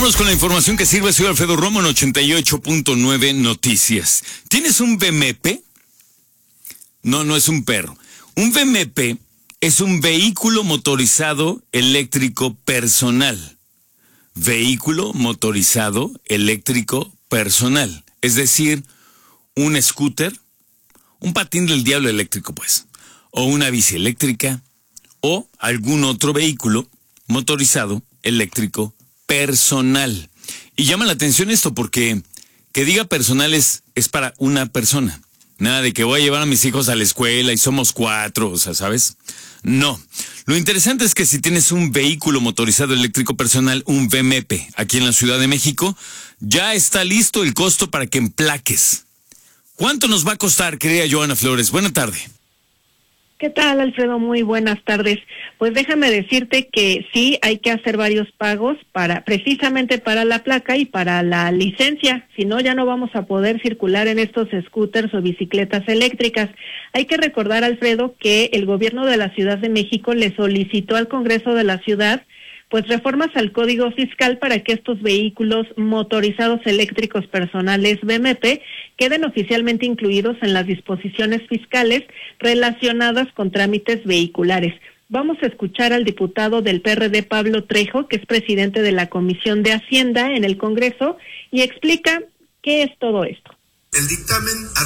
Vamos con la información que sirve. Soy Alfredo Romo en 88.9 Noticias. ¿Tienes un VMP? No, no es un perro. Un VMP es un vehículo motorizado eléctrico personal. Vehículo motorizado eléctrico personal. Es decir, un scooter, un patín del diablo eléctrico, pues, o una bici eléctrica, o algún otro vehículo motorizado eléctrico personal. Y llama la atención esto porque que diga personal es para una persona. Nada de que voy a llevar a mis hijos a la escuela y somos 4, o sea, ¿sabes? No. Lo interesante es que si tienes un vehículo motorizado eléctrico personal, un VMP, aquí en la Ciudad de México, ya está listo el costo para que emplaques. ¿Cuánto nos va a costar, querida Joana Flores? Buena tarde. ¿Qué tal, Alfredo? Muy buenas tardes. Pues déjame decirte que sí hay que hacer varios pagos precisamente para la placa y para la licencia. Si no, ya no vamos a poder circular en estos scooters o bicicletas eléctricas. Hay que recordar, Alfredo, que el gobierno de la Ciudad de México le solicitó al Congreso de la Ciudad pues reformas al Código Fiscal para que estos vehículos motorizados eléctricos personales VMP queden oficialmente incluidos en las disposiciones fiscales relacionadas con trámites vehiculares. Vamos a escuchar al diputado del PRD, Pablo Trejo, que es presidente de la Comisión de Hacienda en el Congreso, y explica qué es todo esto. El dictamen